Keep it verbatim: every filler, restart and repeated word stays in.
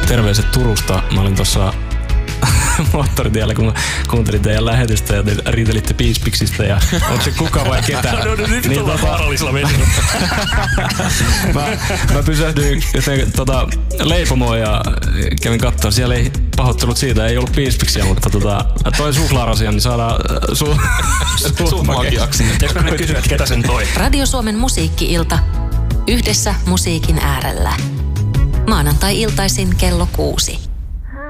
terveiset Turusta. Mä olin tossa moottoritiellä, kun mä kuuntelin teidän lähetystä ja te riitelitte piispiksistä ja onko se kuka vai ketä. No, no, nyt niin, ollaan tota... vaarallisella vesillä. mä, mä pysähdyin tota, leipomoon ja kävin katsoa. Siellä ei pahoittelut siitä, ei ollut piispiksiä, mutta tota, toi suklaarasia, niin saadaan su, su, su magiaksi. Eikö me kysyä, ketä sen toi? Radio Suomen musiikki-ilta. Yhdessä musiikin äärellä. Maanantai-iltaisin kello kuusi.